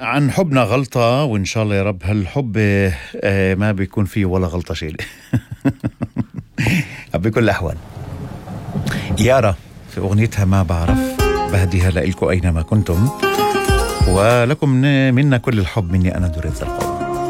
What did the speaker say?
عن حبنا غلطة، وإن شاء الله يا رب هالحب ما بيكون فيه ولا غلطة شيء. بكل الأحوال يارا في أغنيتها ما بعرف بهديها لإلكم أينما كنتم، ولكم منا كل الحب مني أنا دريت القول.